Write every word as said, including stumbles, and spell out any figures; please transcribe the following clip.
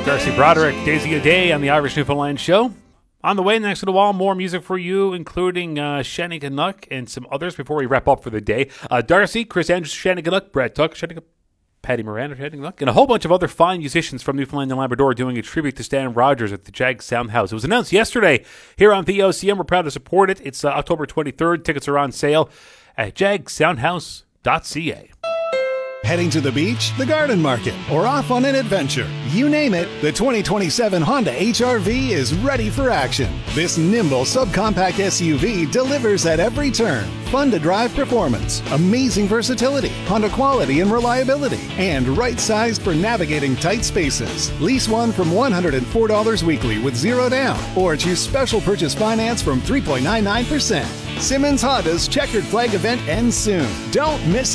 Darcy Broderick, Daisy O'Day on the Irish Newfoundland Show. On the way, next to the wall, more music for you, including uh, Shanniganuk and some others before we wrap up for the day. Uh, Darcy, Chris Andrews, Shanniganuk, Brad Tuck, Shanniganuk, Paddy Miranda, Shanniganuk, and a whole bunch of other fine musicians from Newfoundland and Labrador doing a tribute to Stan Rogers at the Jag Sound House. It was announced yesterday here on V O C M. We're proud to support it. It's uh, October twenty-third. Tickets are on sale at jag soundhouse dot c a. Heading to the beach, the garden market, or off on an adventure. You name it, the twenty twenty-seven Honda H R V is ready for action. This nimble subcompact S U V delivers at every turn. Fun to drive performance, amazing versatility, Honda quality and reliability, and right-sized for navigating tight spaces. Lease one from one hundred four dollars weekly with zero down, or choose special purchase finance from three point nine nine percent. Simmons Honda's Checkered Flag event ends soon. Don't miss